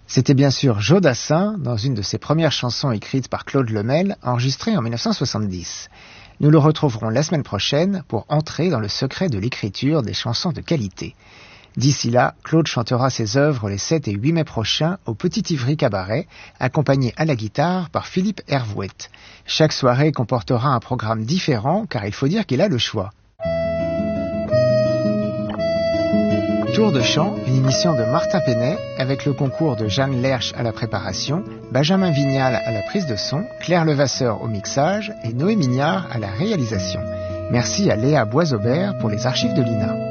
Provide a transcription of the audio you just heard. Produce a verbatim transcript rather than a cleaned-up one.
C'était bien sûr Joe Dassin, dans une de ses premières chansons écrites par Claude Lemel, enregistrée en mille neuf cent soixante-dix. Nous le retrouverons la semaine prochaine pour entrer dans le secret de l'écriture des chansons de qualité. D'ici là, Claude chantera ses œuvres les sept et huit mai prochains au Petit Ivry Cabaret, accompagné à la guitare par Philippe Hervouet. Chaque soirée comportera un programme différent, car il faut dire qu'il a le choix. Tour de chant, une émission de Martin Penet, avec le concours de Jeanne Lerche à la préparation, Benjamin Vignal à la prise de son, Claire Levasseur au mixage et Noé Mignard à la réalisation. Merci à Léa Boisaubert pour les archives de l'I N A.